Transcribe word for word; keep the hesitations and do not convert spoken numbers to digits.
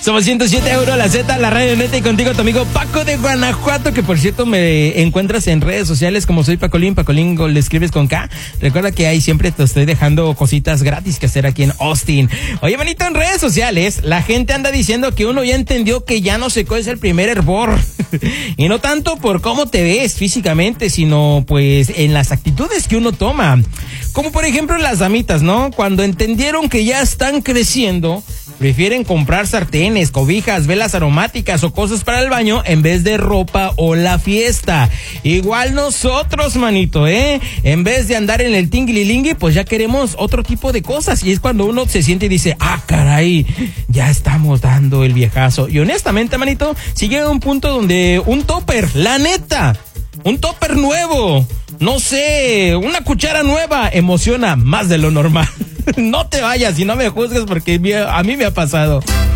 Somos ciento siete euros la Z, la radio neta, y contigo tu amigo Paco de Guanajuato, que por cierto me encuentras en redes sociales como soy Pacolín, Pacolín le escribes con K. Recuerda que ahí siempre te estoy dejando cositas gratis que hacer aquí en Austin. Oye, manito, en redes sociales la gente anda diciendo que uno ya entendió que ya no se es el primer hervor. Y no tanto por cómo te ves físicamente, sino pues en las actitudes que uno toma. Como por ejemplo las damitas, ¿no? Cuando entendieron que ya están creciendo, prefieren comprar sartenes, cobijas, velas aromáticas o cosas para el baño en vez de ropa o la fiesta. Igual nosotros, manito, ¿eh? En vez de andar en el tinglilingui, pues ya queremos otro tipo de cosas. Y es cuando uno se siente y dice, ah, caray, ya estamos dando el viejazo. Y honestamente, manito, si llega un punto donde un topper, la neta, un topper nuevo, no sé, una cuchara nueva, emociona más de lo normal. No te vayas y no me juzgues porque a mí me ha pasado.